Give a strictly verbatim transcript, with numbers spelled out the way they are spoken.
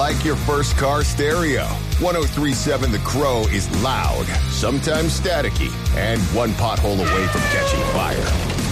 like your first car stereo. one oh three point seven The Crow is loud, sometimes staticky, and one pothole away from catching fire.